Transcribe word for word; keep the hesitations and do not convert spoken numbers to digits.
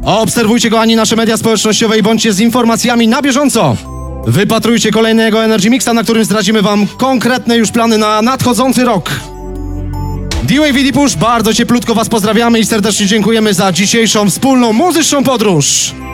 Obserwujcie kochani nasze media społecznościowe i bądźcie z informacjami na bieżąco. Wypatrujcie kolejnego Energy Mixa, na którym zdradzimy wam konkretne już plany na nadchodzący rok. D-Wave i D-Push, bardzo cieplutko was pozdrawiamy i serdecznie dziękujemy za dzisiejszą wspólną muzyczną podróż.